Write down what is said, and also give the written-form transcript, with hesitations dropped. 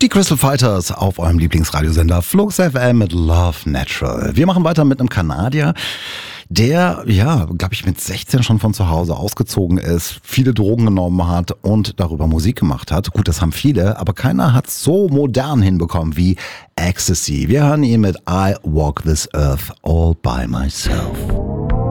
Die Crystal Fighters auf eurem Lieblingsradiosender Flux FM mit Love Natural. Wir machen weiter mit einem Kanadier, der, glaube ich, mit 16 schon von zu Hause ausgezogen ist, viele Drogen genommen hat und darüber Musik gemacht hat. Gut, das haben viele, aber keiner hat es so modern hinbekommen wie Ecstasy. Wir hören ihn mit I Walk This Earth All By Myself.